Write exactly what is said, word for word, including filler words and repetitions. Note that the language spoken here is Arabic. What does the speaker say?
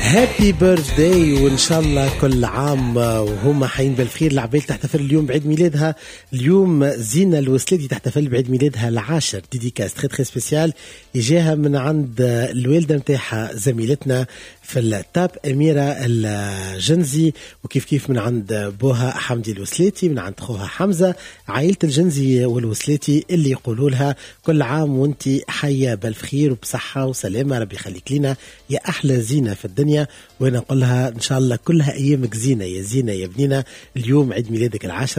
هابي بيرثداي، وإن شاء الله كل عام وهم حين بالخير. العباد تحتفل اليوم بعيد ميلادها. اليوم زينة الوسلاتي تحتفل بعيد ميلادها العاشر. ديديكاس تخي تخي سبيسيال يجاها من عند الوالدة متاعها زميلتنا في التاب أميرة الجنزي، وكيف كيف من عند بوها حمدي الوسلاتي، من عند خوها حمزة، عائلة الجنزي والوسلاتي اللي يقولوا لها كل عام وانتي حية بالخير وبصحة وسلامة، ربي يخليك لنا يا أحلى زينة في الدنيا. وانا اقول لها ان شاء الله كلها ايامك زينة يا زينة يا بنينا. اليوم عيد ميلادك العاشر،